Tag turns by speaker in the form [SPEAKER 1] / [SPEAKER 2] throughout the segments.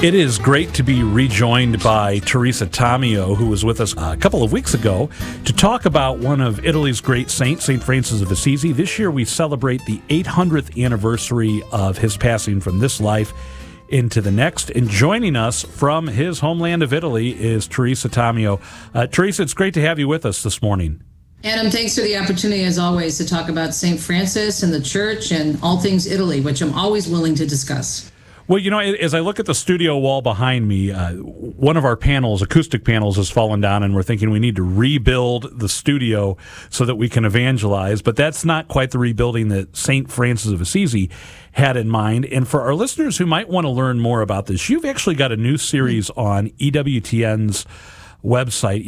[SPEAKER 1] It is great to be rejoined by Teresa Tamio, who was with us a couple of weeks ago to talk about one of Italy's great saints, St. Francis of Assisi. This year we celebrate the 800th anniversary of his passing from this life into the next. And joining us from his homeland of Italy is Teresa Tamio. Teresa, it's great to have you with us this morning.
[SPEAKER 2] Adam, thanks for the opportunity, as always, to talk about St. Francis and the church and all things Italy, which I'm always willing to discuss.
[SPEAKER 1] Well, you know, as I look at the studio wall behind me, one of our panels, acoustic panels, has fallen down, and we're thinking we need to rebuild the studio so that we can evangelize. But that's not quite the rebuilding that St. Francis of Assisi had in mind. And for our listeners who might want to learn more about this, you've actually got a new series on EWTN's website,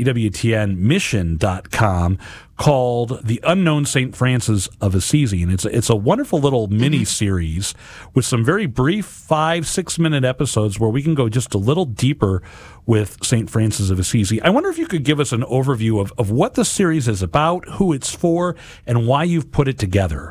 [SPEAKER 1] EWTNmission.com, called The Unknown St. Francis of Assisi. And it's a wonderful little mini-series with some very brief 5-6 minute episodes where we can go just a little deeper with St. Francis of Assisi. I wonder if you could give us an overview of what the series is about, who it's for, and why you've put it together.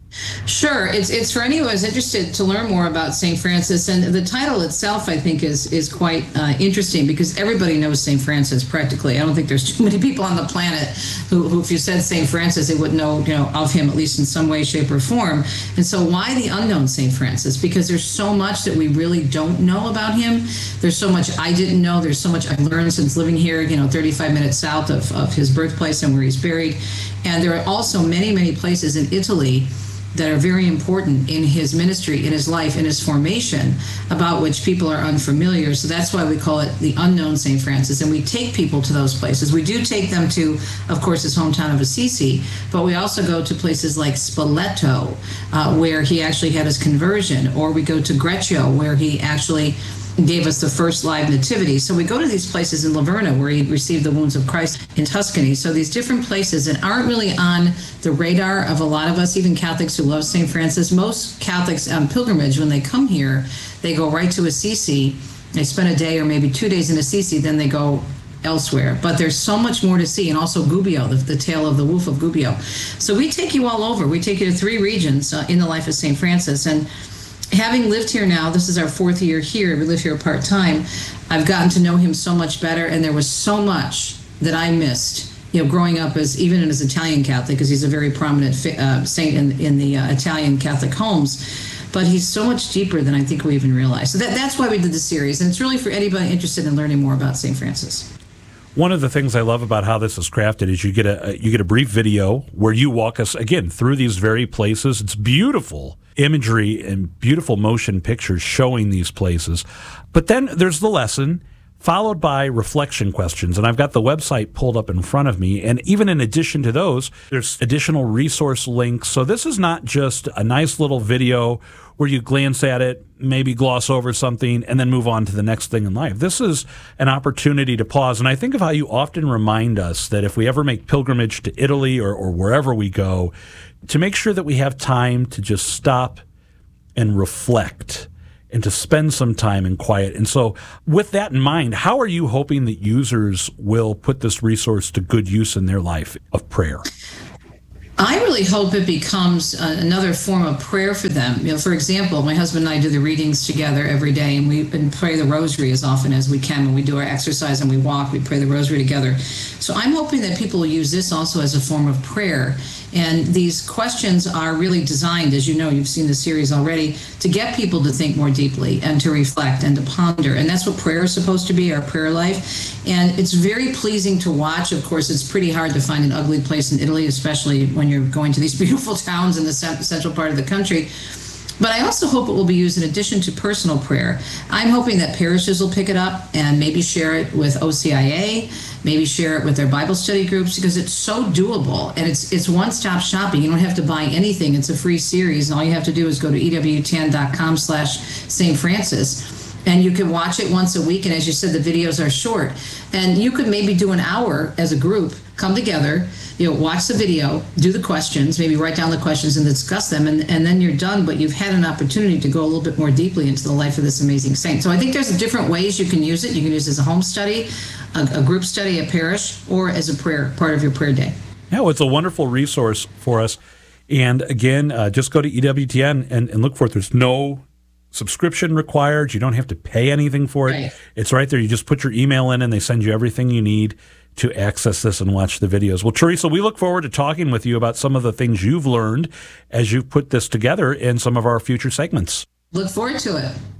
[SPEAKER 2] Sure. It's for anyone who's interested to learn more about St. Francis. And the title itself, I think, is quite interesting because everybody knows St. Francis practically. I don't think there's too many people on the planet who if you said St. Francis, they would know, of him, at least in some way, shape, or form. And so why the unknown St. Francis? Because there's so much that we really don't know about him. There's so much I didn't know. There's so much I've learned since living here, 35 minutes south of his birthplace and where he's buried. And there are also many, many places in Italy that are very important in his ministry, in his life, in his formation, about which people are unfamiliar. So that's why we call it the unknown St. Francis. And we take people to those places. We do take them to, of course, his hometown of Assisi, but we also go to places like Spoleto, where he actually had his conversion, or we go to Greccio, where he actually gave us the first live nativity. So we go to these places in Livorno where he received the wounds of Christ, in Tuscany. So these different places that aren't really on the radar of a lot of us, even Catholics who love St. Francis. Most Catholics on pilgrimage, when they come here, they go right to Assisi. They spend a day or maybe 2 days in Assisi, then they go elsewhere. But there's so much more to see. And also Gubbio, the tale of the wolf of Gubbio. So we take you all over. We take you to 3 regions in the life of St. Francis. And having lived here now, this is our 4th year here, we live here part-time, I've gotten to know him so much better, and there was so much that I missed, growing up even as Italian Catholic, because he's a very prominent saint in the Italian Catholic homes, but he's so much deeper than I think we even realize. So that's why we did the series, and it's really for anybody interested in learning more about St. Francis.
[SPEAKER 1] One of the things I love about how this is crafted is you get a brief video where you walk us, again, through these very places. It's beautiful imagery and beautiful motion pictures showing these places. But then there's the lesson, followed by reflection questions. And I've got the website pulled up in front of me. And even in addition to those, there's additional resource links. So this is not just a nice little video where you glance at it, maybe gloss over something, and then move on to the next thing in life. This is an opportunity to pause. And I think of how you often remind us that if we ever make pilgrimage to Italy or wherever we go, to make sure that we have time to just stop and reflect and to spend some time in quiet. And so with that in mind, how are you hoping that users will put this resource to good use in their life of prayer?
[SPEAKER 2] I really hope it becomes another form of prayer for them. For example, my husband and I do the readings together every day, and we pray the rosary as often as we can. When we do our exercise and we walk, we pray the rosary together. So I'm hoping that people will use this also as a form of prayer. And these questions are really designed, as you know, you've seen the series already, to get people to think more deeply and to reflect and to ponder. And that's what prayer is supposed to be, our prayer life. And it's very pleasing to watch. Of course, it's pretty hard to find an ugly place in Italy, especially when you're going to these beautiful towns in the central part of the country. But I also hope it will be used in addition to personal prayer. I'm hoping that parishes will pick it up and maybe share it with OCIA, maybe share it with their Bible study groups, because it's so doable and it's one-stop shopping. You don't have to buy anything. It's a free series, and all you have to do is go to EWTN.com/St. Francis. And you can watch it once a week. And as you said, the videos are short. And you could maybe do an hour as a group, come together, watch the video, do the questions, maybe write down the questions and discuss them. And then you're done. But you've had an opportunity to go a little bit more deeply into the life of this amazing saint. So I think there's different ways you can use it. You can use it as a home study, a group study, a parish, or as a prayer, part of your prayer day.
[SPEAKER 1] Yeah, well, it's a wonderful resource for us. And again, just go to EWTN and look for it. There's no subscription required. You don't have to pay anything for it.
[SPEAKER 2] Right.
[SPEAKER 1] It's right there. You just put your email in and they send you everything you need to access this and watch the videos. Well, Teresa, we look forward to talking with you about some of the things you've learned as you've put this together in some of our future segments.
[SPEAKER 2] Look forward to it.